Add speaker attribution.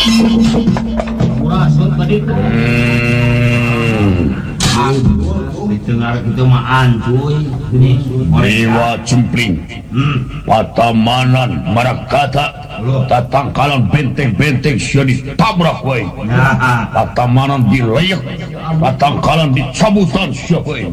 Speaker 1: Murah sun tadi tuh. Dengar itu mah ancuy.
Speaker 2: Dewa Cempling, Patamanan Marakata, tatangkalan benteng-benteng sia ditabrak we. Patamanan dileyak, tatangkalan dicabutan sia we.